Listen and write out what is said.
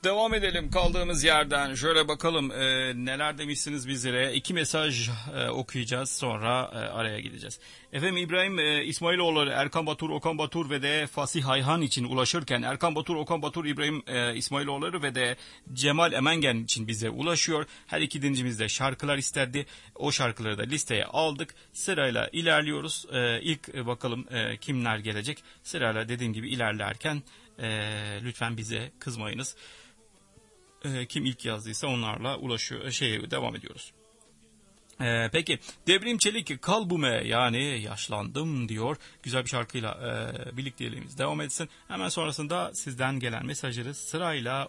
Devam edelim kaldığımız yerden. Şöyle bakalım neler demişsiniz bizlere. 2 mesaj okuyacağız, sonra araya gideceğiz. Efendim, İbrahim İsmailoğulları Erkan Batur, Okan Batur ve de Fasih Ayhan için ulaşırken, Erkan Batur, Okan Batur, İbrahim İsmailoğulları ve de Cemal Emengen için bize ulaşıyor. Her iki dincimiz de şarkılar isterdi. O şarkıları da listeye aldık. Sırayla ilerliyoruz. İlk bakalım kimler gelecek. Sırayla dediğim gibi ilerlerken lütfen bize kızmayınız. Kim ilk yazdıysa onlarla devam ediyoruz. Peki, Devrim Çelik Kalbume, yani yaşlandım diyor. Güzel bir şarkıyla birlikteliğimiz devam etsin. Hemen sonrasında sizden gelen mesajları sırayla